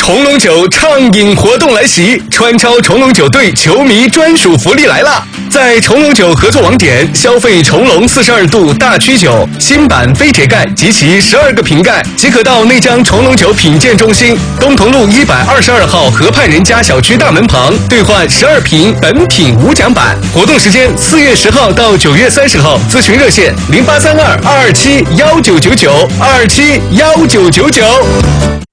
重龙酒畅饮活动来袭，川超重龙酒队球迷专属福利来了！在重龙酒合作网点消费重龙42度大曲酒新版飞铁盖及其12个瓶盖，即可到内江重龙酒品鉴中心东同路122号河畔人家小区大门旁兑换12瓶本品无奖版。活动时间4月10号到9月30号，咨询热线0832-227-1999，227-1999。